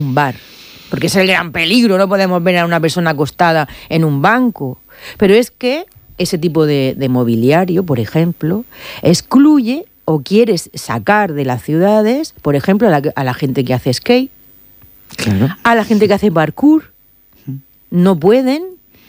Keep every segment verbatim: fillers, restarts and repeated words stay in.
un bar, porque es el gran peligro, no podemos ver a una persona acostada en un banco. Pero es que ese tipo de, de mobiliario, por ejemplo, excluye o quiere sacar de las ciudades, por ejemplo, a la, a la gente que hace skate, claro. a la gente que hace parkour. No pueden,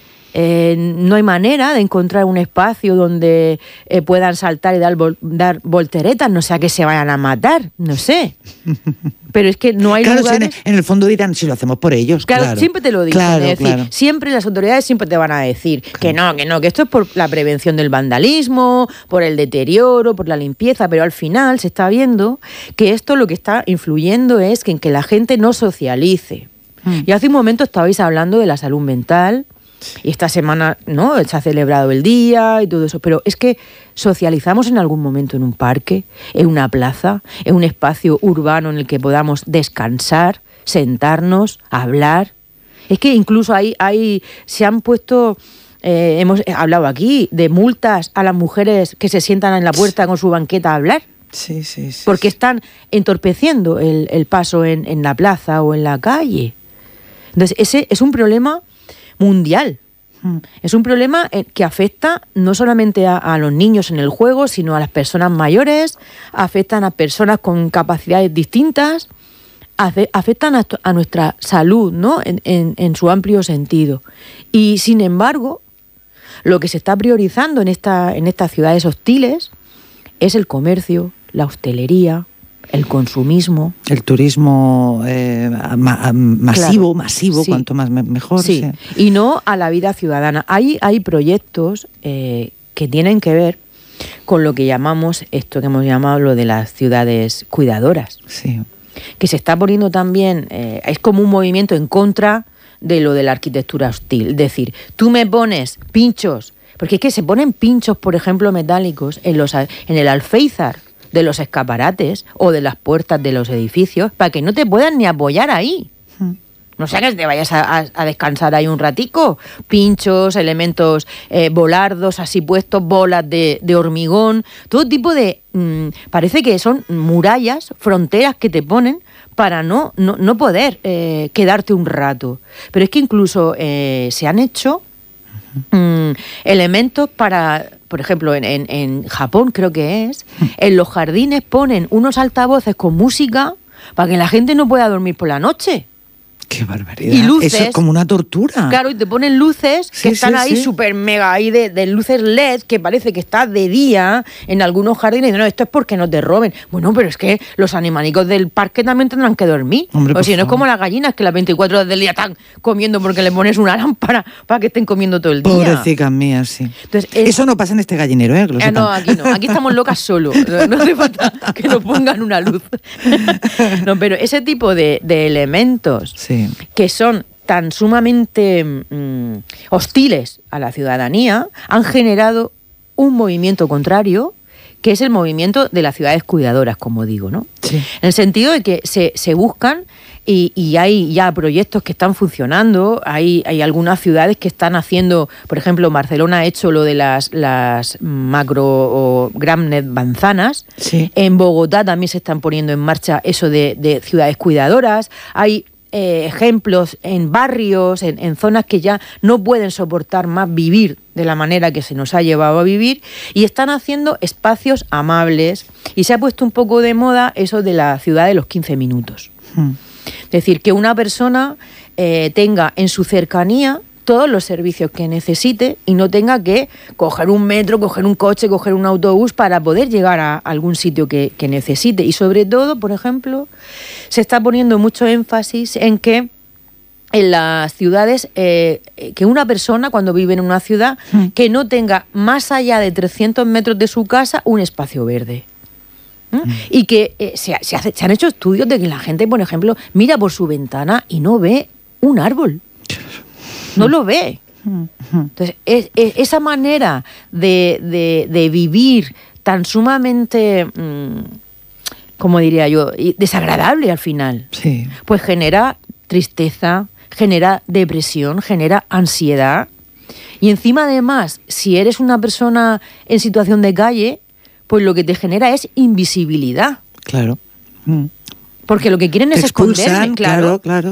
eh, no hay manera de encontrar un espacio donde eh, puedan saltar y dar, vol- dar volteretas, no sea que se vayan a matar, no sé. Pero es que no hay claro, lugares... si en, en el fondo dirán, si lo hacemos por ellos, Claro, claro. siempre te lo dicen, Claro, es decir, claro. siempre las autoridades siempre te van a decir Claro. que no, que no, que esto es por la prevención del vandalismo, por el deterioro, por la limpieza, pero al final se está viendo que esto lo que está influyendo es que en que la gente no socialice. Mm. Y hace un momento estabais hablando de la salud mental, y esta semana, ¿no?, se ha celebrado el día y todo eso, pero es que socializamos en algún momento en un parque, en una plaza, en un espacio urbano en el que podamos descansar, sentarnos, hablar. Es que incluso hay, hay se han puesto, eh, hemos hablado aquí de multas a las mujeres que se sientan en la puerta con su banqueta a hablar. Sí, sí, sí. Porque están entorpeciendo el, el paso en, en la plaza o en la calle. Entonces, ese es un problema mundial. Hmm. Es un problema que afecta no solamente a, a los niños en el juego, sino a las personas mayores, afectan a personas con capacidades distintas, afe, afectan a, a nuestra salud, ¿no?, en, en, en su amplio sentido. Y, sin embargo, lo que se está priorizando en, esta, en estas ciudades hostiles es el comercio, la hostelería, el consumismo. El turismo eh, ma- masivo, claro, masivo, sí. Cuanto más me- mejor. Sí, sí, y no a la vida ciudadana. Hay, hay proyectos eh, que tienen que ver con lo que llamamos, esto que hemos llamado lo de las ciudades cuidadoras. Sí. Que se está poniendo también, eh, es como un movimiento en contra de lo de la arquitectura hostil. Es decir, tú me pones pinchos, porque es que se ponen pinchos, por ejemplo, metálicos en, los, en el alféizar de los escaparates o de las puertas de los edificios para que no te puedan ni apoyar ahí. Hmm. No sea que te vayas a, a, a descansar ahí un ratico. Pinchos, elementos eh, volardos así puestos, bolas de, de hormigón, todo tipo de... Mmm, parece que son murallas, fronteras que te ponen para no, no, no poder eh, quedarte un rato. Pero es que incluso eh, se han hecho mmm, elementos para... Por ejemplo, en, en, en Japón creo que es, en los jardines ponen unos altavoces con música para que la gente no pueda dormir por la noche. ¡Qué barbaridad! Y luces. Eso es como una tortura. Claro, y te ponen luces sí, que están sí, ahí sí. súper mega ahí de, de luces L E D que parece que está de día en algunos jardines. No, esto es porque no te roben. Bueno, pero es que los animalicos del parque también tendrán que dormir. Hombre, o si no favor. es como las gallinas que las veinticuatro horas del día están comiendo porque le pones una lámpara para que estén comiendo todo el día. Pobrecicas mías, sí. Entonces, es... Eso no pasa en este gallinero, ¿eh? Que lo Eh, sepan. no, aquí no. Aquí estamos locas solo. No, no hace falta que nos pongan una luz. No, pero ese tipo de, de elementos sí. que son tan sumamente mmm, hostiles a la ciudadanía han generado un movimiento contrario, que es el movimiento de las ciudades cuidadoras, como digo, ¿no? Sí. En el sentido de que se, se buscan y, y hay ya proyectos que están funcionando, hay, hay algunas ciudades que están haciendo, por ejemplo, Barcelona ha hecho lo de las, las macro o grandes manzanas, sí. En Bogotá también se están poniendo en marcha eso de, de ciudades cuidadoras, hay Eh, ejemplos en barrios, en, en zonas que ya no pueden soportar más vivir de la manera que se nos ha llevado a vivir y están haciendo espacios amables y se ha puesto un poco de moda eso de la ciudad de los quince minutos. Hmm. Es decir, que una persona eh, tenga en su cercanía todos los servicios que necesite y no tenga que coger un metro, coger un coche, coger un autobús para poder llegar a algún sitio que, que necesite. Y sobre todo, por ejemplo, se está poniendo mucho énfasis en que en las ciudades, eh, que una persona cuando vive en una ciudad, mm. que no tenga más allá de trescientos metros de su casa un espacio verde. ¿Mm? Mm. Y que eh, se, se, hace, se han hecho estudios de que la gente, por ejemplo, mira por su ventana y no ve un árbol. No lo ve. Entonces, es, es, esa manera de, de, de vivir tan sumamente, mmm, como diría yo, desagradable al final, sí. Pues genera tristeza, genera depresión, genera ansiedad. Y encima, además, si eres una persona en situación de calle, pues lo que te genera es invisibilidad. Claro. Mm. Porque lo que quieren es expulsan, esconderme, claro. claro, claro.